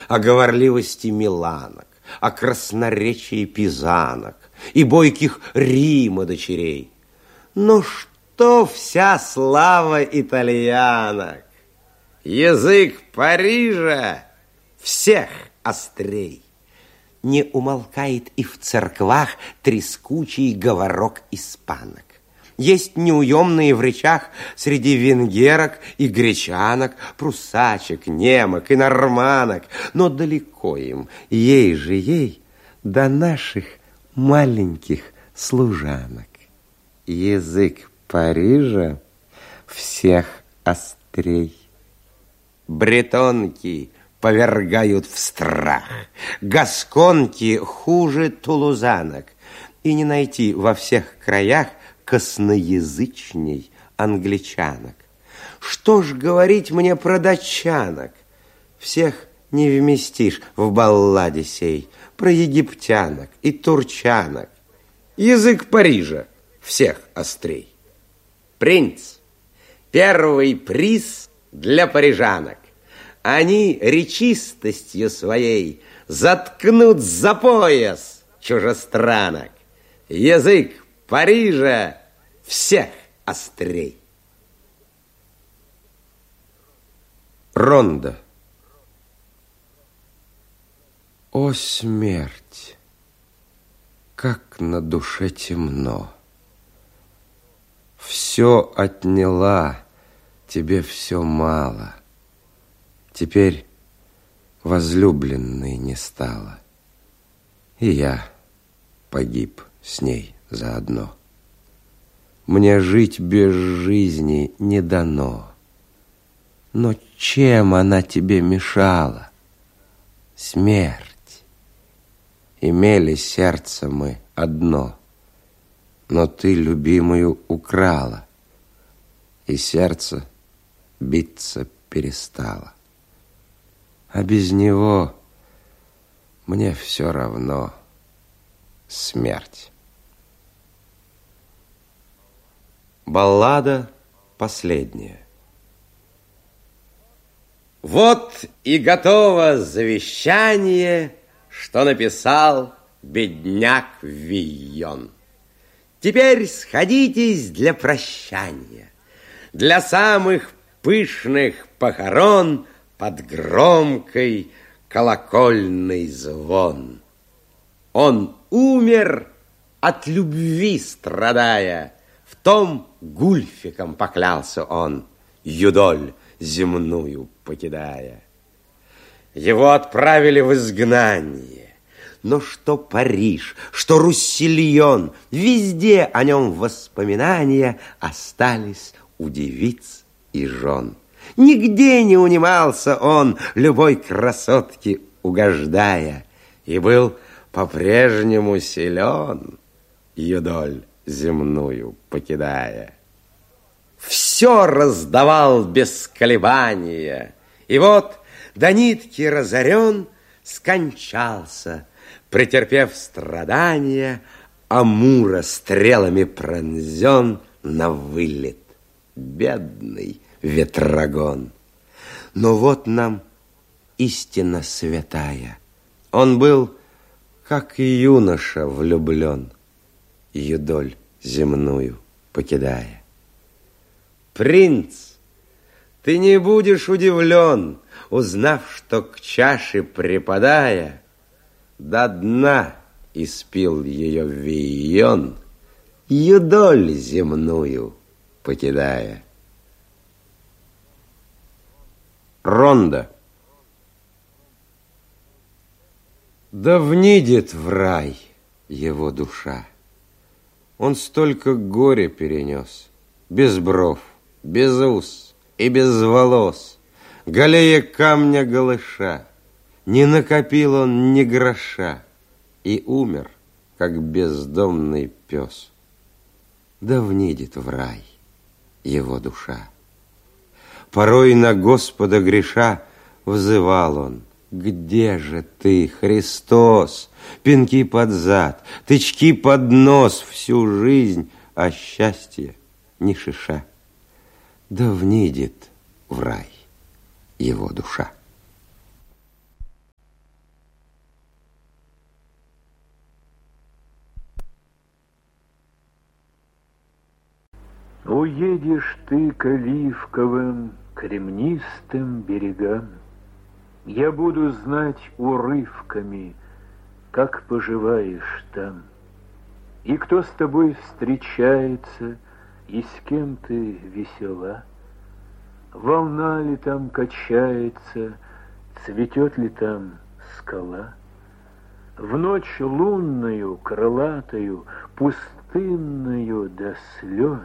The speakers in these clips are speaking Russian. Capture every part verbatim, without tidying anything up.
о говорливости миланок, о красноречии пизанок и бойких Рима дочерей. Но что вся слава итальянок? Язык Парижа всех острей. Не умолкает и в церквах трескучий говорок испанок. Есть неуемные в речах среди венгерок и гречанок, прусачек, немок и норманок, но далеко им, ей же ей, до наших маленьких служанок. Язык Парижа всех острей. Бретонки повергают в страх, гасконки хуже тулузанок, и не найти во всех краях косноязычней англичанок. Что ж говорить мне про датчанок? Всех не вместишь в балладе сей, про египтянок и турчанок. Язык Парижа всех острей. Принц, первый приз для парижанок. Они речистостью своей заткнут за пояс чужестранок. Язык Парижа всех острей. Рондо. О, смерть, как на душе темно. Все отняла, тебе все мало. Теперь возлюбленной не стало, и я погиб с ней заодно. Мне жить без жизни не дано. Но чем она тебе мешала? Смерть. Имели сердце мы одно, но ты любимую украла, и сердце биться перестало. А без него мне все равно смерть. Баллада последняя. Вот и готово завещание, что написал бедняк Вийон. Теперь сходитесь для прощания, для самых пышных похорон под громкой колокольный звон. Он умер от любви страдая, в том гульфиком поклялся он, юдоль земную покидая. Его отправили в изгнание, но что Париж, что Руссельон, везде о нем воспоминания остались у девиц и жен. Нигде не унимался он, любой красотке угождая, и был по-прежнему силен, юдоль земную покидая. Все раздавал без колебания, и вот до нитки разорен скончался, претерпев страдания, Амура стрелами пронзен на вылет, бедный ветрогон. Но вот нам истина святая, он был, как юноша, влюблен, юдоль земную покидая. Принц, ты не будешь удивлен, узнав, что к чаше припадая, до дна испил ее Вийон, юдоль земную покидая. Рондо. Да внидит в рай его душа. Он столько горя перенес, без бров, без ус и без волос, голея камня голыша. Не накопил он ни гроша и умер, как бездомный пес. Да внидит в рай его душа. Порой на Господа греша взывал он: где же ты, Христос? Пинки под зад, тычки под нос, всю жизнь, а счастье ни шиша. Да внидит в рай его душа. Уедешь ты к оливковым кремнистым берегам, я буду знать урывками, как поживаешь там, и кто с тобой встречается, и с кем ты весела. Волна ли там качается, цветет ли там скала. В ночь лунную, крылатую, пустынную до слез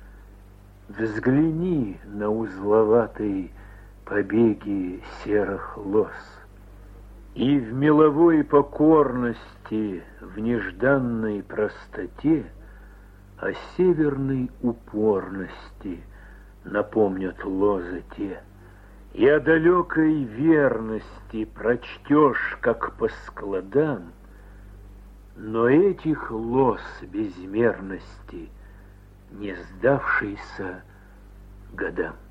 взгляни на узловатые побеги серых лоз. И в меловой покорности, в нежданной простоте, о северной упорности напомнят лозы те. И о далекой верности прочтешь, как по складам, но этих лоз безмерности, не сдавшейся годам.